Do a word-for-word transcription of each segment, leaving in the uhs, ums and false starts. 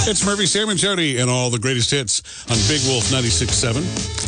It's Murphy, Sam, and Jody, and all the greatest hits on Big Wolf ninety-six point seven.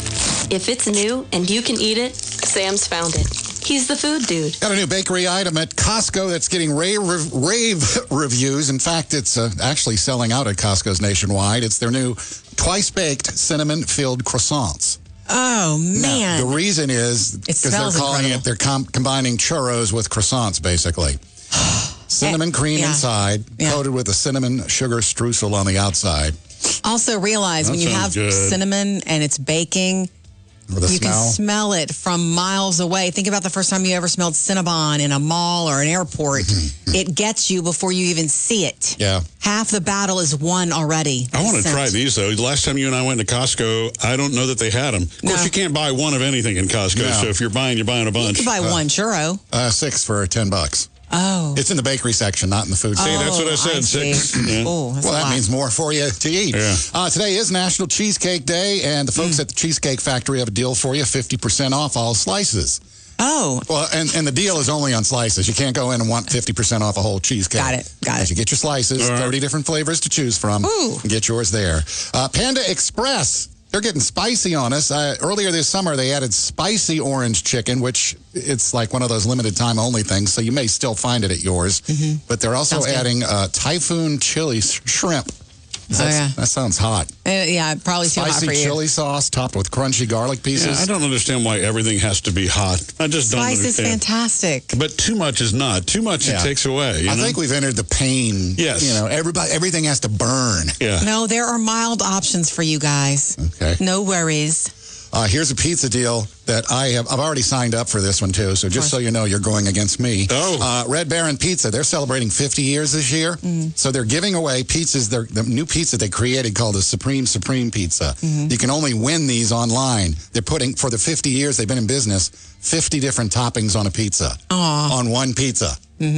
If it's new and you can eat it, Sam's found it. He's the food dude. Got a new bakery item at Costco that's getting rave, rave reviews. In fact, it's uh, actually selling out at Costco's nationwide. It's their new twice-baked cinnamon-filled croissants. Oh, man. Now, the reason is because they're calling incredible. it, they're com- combining churros with croissants, basically. Cinnamon cream yeah. inside, Yeah. coated with a cinnamon sugar streusel on the outside. Also realize That when you have sounds good. cinnamon and it's baking, With a you smell. can smell it from miles away. Think about the first time you ever smelled Cinnabon in a mall or an airport. It gets you before you even see it. Yeah. Half the battle is won already. I want to Scent. try these, though. The last time you and I went to Costco, I don't know that they had them. Of course, No. you can't buy one of anything in Costco, No. so if you're buying, you're buying a You bunch. could buy one churro. Uh, six for ten bucks. Oh. It's in the bakery section, not in the food See, section. that's what I Oh, said, see. six. Yeah. Oh, that's Well, a that lot. means more for you to eat. Yeah. Uh, today is National Cheesecake Day, and the folks at the Cheesecake Factory have a deal for you, fifty percent off all slices. Oh, Well, and, and the deal is only on slices. You can't go in and want fifty percent off a whole cheesecake. Got it, got As it. You get your slices, All right. thirty different flavors to choose from. Ooh. Get yours there. Uh, Panda Express. They're getting spicy on us. Uh, earlier this summer, they added spicy orange chicken, which it's like one of those limited time only things, so you may still find it at yours. Mm-hmm. But they're also Sounds good. adding uh, Typhoon chili sh- shrimp. Oh, yeah. That sounds hot. Uh, yeah, probably too hot Spicy for you. chili sauce topped with crunchy garlic Yeah, pieces. I don't understand why everything has to be hot. I just don't Spice is understand. fantastic. But too much is not. Too much Yeah. it takes away. You I know? think we've entered the pain. Yes. You know, everybody, everything has to burn. Yeah. No, there are mild options for you guys. Okay. No worries. Uh, here's a pizza deal that I have. I've already signed up for this one too. So just so you know, you're going against me. Oh. Uh, Red Baron Pizza. They're celebrating fifty years this year. So they're giving away pizzas. They're, the new pizza they created called the Supreme Supreme Pizza. You can only win these online. They're putting for the fifty years they've been in business, fifty different toppings on a pizza. Aw. On one pizza.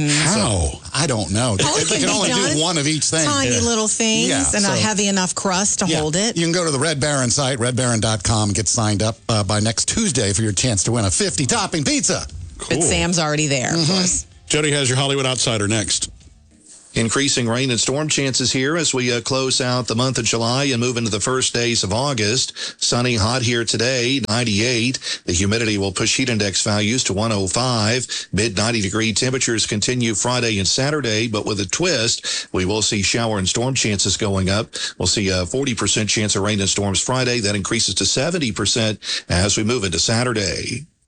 How? I don't know. Oh, they it they can can be only done. do one of each thing. Tiny Yeah. little things Yeah, and so- a heavy enough crust to Yeah. hold it. You can go to the Red Baron site, red baron dot com, and get signed up uh, by next Tuesday for your chance to win a fifty topping pizza. But Sam's already there, of course. Jody has your Hollywood Outsider next. Increasing rain and storm chances here as we uh, close out the month of July and move into the first days of August. Sunny, hot here today, ninety-eight. The humidity will push heat index values to one oh five. Mid ninety degree temperatures continue Friday and Saturday, but with a twist, we will see shower and storm chances going up. We'll see a forty percent chance of rain and storms Friday. That increases to seventy percent as we move into Saturday.